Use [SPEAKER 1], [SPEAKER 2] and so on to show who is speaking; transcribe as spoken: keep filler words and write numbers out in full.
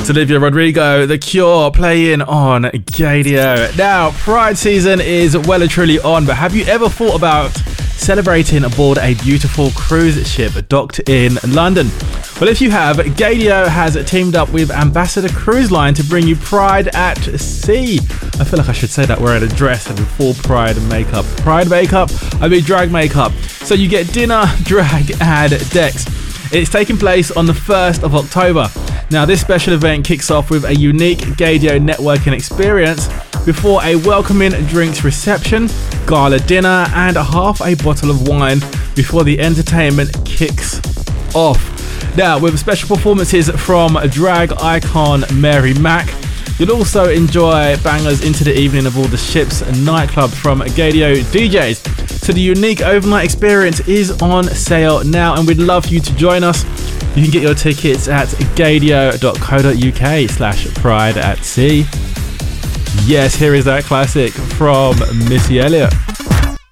[SPEAKER 1] was Olivia Rodrigo, The Cure, playing on Gaydio. Now, Pride season is well and truly on, but have you ever thought about celebrating aboard a beautiful cruise ship docked in London? Well, if you have, Gaydio has teamed up with Ambassador Cruise Line to bring you Pride at Sea. I feel like I should say that wearing a dress and full Pride makeup. Pride makeup? I mean drag makeup. So you get dinner, drag and decks. It's taking place on the first of October. Now, this special event kicks off with a unique Gaydio networking experience before a welcoming drinks reception, gala dinner, and a half a bottle of wine before the entertainment kicks off. Now, with special performances from drag icon Mary Mack, you'll also enjoy bangers into the evening of all the ship's nightclub from Gaydio D Js. So the unique overnight experience is on sale now, and we'd love for you to join us. You can get your tickets at gaydio dot co dot uk slash pride at sea. Yes, here is that classic from Missy Elliott.